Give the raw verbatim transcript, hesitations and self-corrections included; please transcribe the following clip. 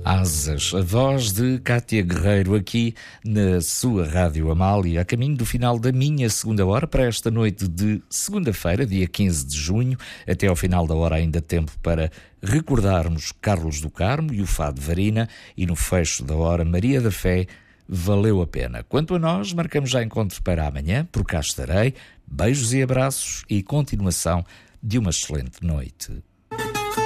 Asas, a voz de Cátia Guerreiro aqui na sua Rádio Amália, a caminho do final da minha segunda hora para esta noite de segunda-feira, dia quinze de junho. Até ao final da hora ainda tempo para recordarmos Carlos do Carmo e o Fado Varina, e no fecho da hora Maria da Fé, Valeu a Pena. Quanto a nós, marcamos já encontro para amanhã, por cá estarei. Beijos e abraços e continuação de uma excelente noite.